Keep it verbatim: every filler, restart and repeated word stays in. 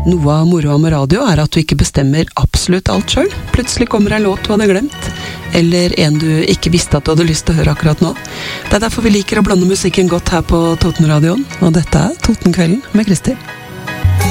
Noe av moroa med radio er at du ikke bestemmer absolutt alt selv. Plutselig kommer en låt du hadde glemt, eller en du ikke visste at du hadde lyst til å høre akkurat nå. Det er derfor vi liker å blande musikken godt her på Totenradioen, og dette er Totenkvelden med Kristi.